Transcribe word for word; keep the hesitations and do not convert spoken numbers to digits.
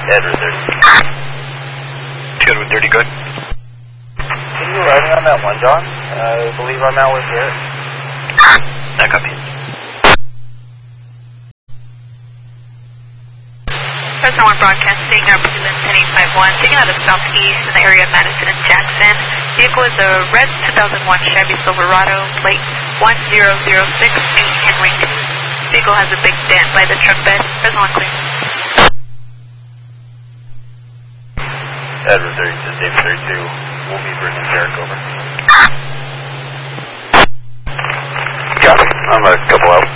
Edward thirty. Edward thirty, good. Continue riding on that one, John. I believe I'm out with Eric. I copy. President one broadcasting, our President ten eight five one, taking out of southeast in the area of Madison and Jackson. Vehicle is a red two thousand one Chevy Silverado, plate one zero zero six eight Henry. Vehicle has a big dent by the truck bed. President one clear. Edward thirty to David thirty-two. We'll be bringing Eric over. Copy. I'm a couple out.